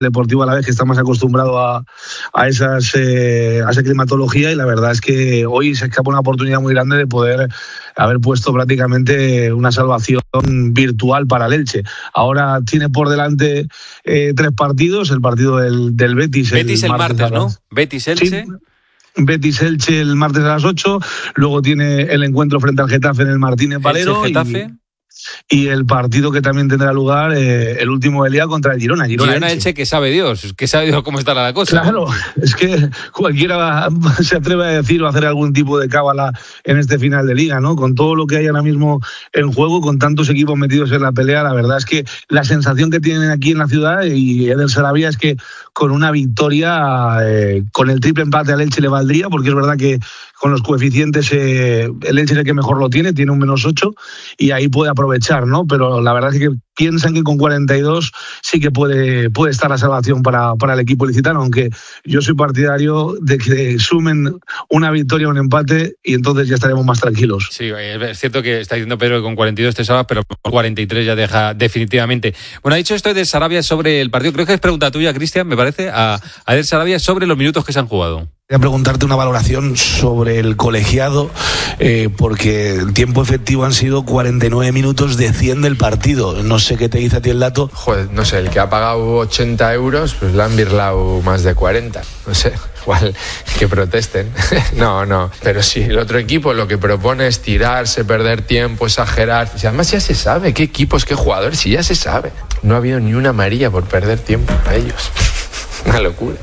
Deportivo Alavés, que está más acostumbrado a esa climatología, y la verdad es que hoy se escapa una oportunidad muy grande de poder haber puesto prácticamente una salvación virtual para el Elche. Ahora tiene por delante 3 partidos, el partido del Betis. Betis el martes, ¿no? Betis-Elche. Sí. Betis-Elche el martes a las 8, luego tiene el encuentro frente al Getafe en el Martínez Valero. Elche-Getafe. Y el partido que también tendrá lugar, el último del día contra el Girona. Girona-Elche, que sabe Dios cómo estará la cosa. Claro, es que cualquiera se atreve a decir o a hacer algún tipo de cábala en este final de liga, ¿no? Con todo lo que hay ahora mismo en juego, con tantos equipos metidos en la pelea, la verdad es que la sensación que tienen aquí en la ciudad y Eder Sarabia es que con una victoria, con el triple empate al Elche le valdría, porque es verdad que con los coeficientes el Elche es el que mejor lo tiene un -8 y ahí puede aprovechar, ¿no? Pero la verdad es que piensan que con 42 sí que puede estar la salvación para el equipo ilicitano, aunque yo soy partidario de que sumen una victoria, un empate, y entonces ya estaremos más tranquilos. Sí, es cierto que está diciendo Pedro que con 42 te salvas, pero con 43 ya deja definitivamente. Bueno, ha dicho esto de Sarabia sobre el partido, creo que es pregunta tuya, Cristian, me parece, a Eder Sarabia sobre los minutos que se han jugado. Voy a preguntarte una valoración sobre el colegiado, porque el tiempo efectivo han sido 49 minutos de 100 del partido. No sé qué te dice a ti el dato. Joder, no sé, el que ha pagado 80 euros, pues le han birlado más de 40. No sé, igual que protesten. No. Pero sí, el otro equipo lo que propone es tirarse, perder tiempo, exagerar. Y además ya se sabe qué equipos, qué jugadores, sí ya se sabe. No ha habido ni una amarilla por perder tiempo a ellos. Una locura.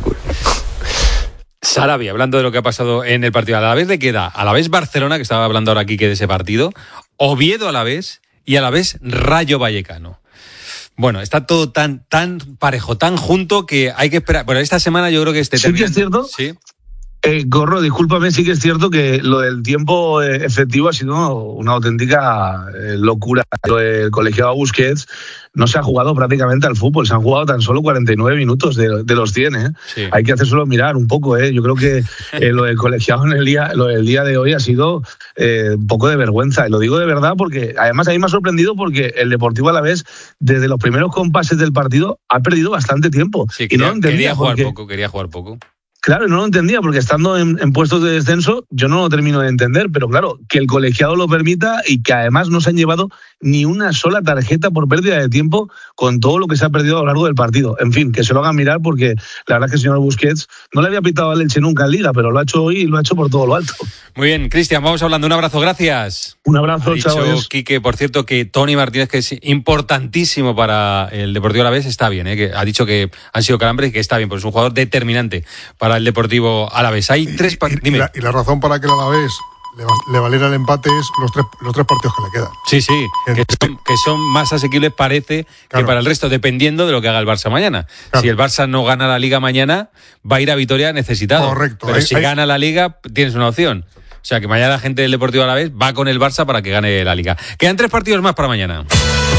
Sarabia, hablando de lo que ha pasado en el partido. Alavés le queda Alavés-Barcelona, que estaba hablando ahora aquí que de ese partido, Oviedo-Alavés y Alavés-Rayo Vallecano. Bueno, está todo tan parejo, tan junto, que hay que esperar. Bueno, esta semana yo creo que ¿Sí que es cierto? Sí. Gorro, discúlpame, sí que es cierto que lo del tiempo efectivo ha sido una auténtica locura. El colegiado Busquets no se ha jugado prácticamente al fútbol, se han jugado tan solo 49 minutos de los 100, ¿eh? Sí. Hay que hacérselo mirar un poco, ¿eh? Yo creo que lo del colegiado lo del día de hoy ha sido un poco de vergüenza, y lo digo de verdad porque además a mí me ha sorprendido porque el Deportivo Alavés desde los primeros compases del partido ha perdido bastante tiempo. Sí, y no lo entendía, quería jugar poco. Claro, no lo entendía, porque estando en puestos de descenso, yo no lo termino de entender, pero claro, que el colegiado lo permita y que además no se han llevado ni una sola tarjeta por pérdida de tiempo con todo lo que se ha perdido a lo largo del partido. En fin, que se lo hagan mirar, porque la verdad es que el señor Busquets no le había pitado al Elche nunca en Liga, pero lo ha hecho hoy y lo ha hecho por todo lo alto. Muy bien, Cristian, vamos hablando. Un abrazo, gracias. Un abrazo, chao. Ha dicho Quique, por cierto, que Tony Martínez, que es importantísimo para el Deportivo Alavés, está bien, que ha dicho que han sido calambres y que está bien, porque es un jugador determinante para el Deportivo Alavés. Hay 3 partidos. Dime. Y la razón para que el Alavés le valiera el empate es los tres partidos que le quedan. Sí, que son más asequibles, parece, claro, que para el resto, dependiendo de lo que haga el Barça mañana. Claro. Si el Barça no gana la Liga mañana, va a ir a Vitoria necesitado. Correcto. Pero si gana la Liga, tienes una opción. O sea, que mañana la gente del Deportivo Alavés va con el Barça para que gane la Liga. Quedan 3 partidos más para mañana.